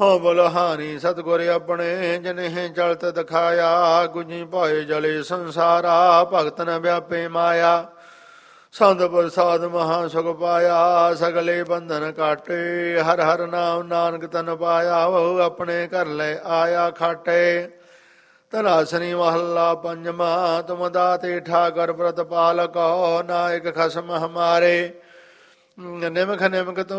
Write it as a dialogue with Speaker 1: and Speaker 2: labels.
Speaker 1: ਹੋ ਬਲਹਾਨੀ ਸਤਿਗੁਰ ਆਪਣੇ ਜਨਹਿ ਚਲਤ ਦਿਖਾਇਆ। ਗੁਜੀ ਭਾਏ ਜਲੇ ਸੰਸਾਰਾ ਭਗਤ ਨ ਵਿਆਪੇ ਮਾਇਆ। ਸੰਤ ਪ੍ਰਸਾਦ ਮਹਾ ਸੁਖ ਪਾਇਆ ਸਗਲੇ ਬੰਧਨ ਕਾਟੇ। ਹਰ ਹਰ ਨਾਮ ਨਾਨਕ ਤਨ ਪਾਇਆ ਬਹੁ ਆਪਣੇ ਘਰ ਲੈ ਆਇਆ ਖਾਟੇ। ਧਨਾਸਨੀ ਮਹੱਲਾ ਪੰਜਵਾ ਤੁਮ ਦਾਤੇ ਠਾਕਰ ਪ੍ਰਤਪਾਲਕ ਨਾਇਕ ਖਸਮ ਹਮਾਰੇ। ਨਿਮਖ ਨਿਮਖ ਤੁਮ